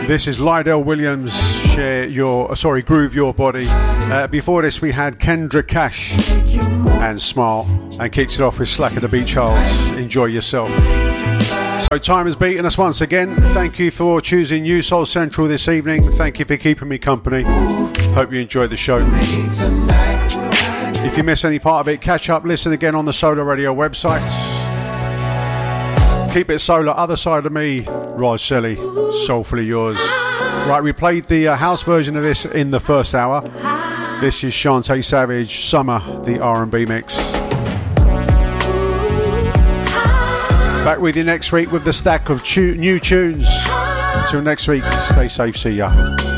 This is Lydell Williams, Groove Your Body. Before this we had Kendra Cash and Smile, and kicks it off with Slack at the Beach Holes, Enjoy Yourself. So time has beaten us once again. Thank you for choosing New Soul Central this evening. Thank you for keeping me company. Hope you enjoyed the show. If you miss any part of it, catch up, listen again on the Solar Radio website. Keep it solar, other side of me, Raj Selly, Soulfully Yours. Right, we played the house version of this in the first hour. This is Shantae Savage, Summer, the R&B mix. Back with you next week with the stack of new tunes. Until next week, stay safe, see ya.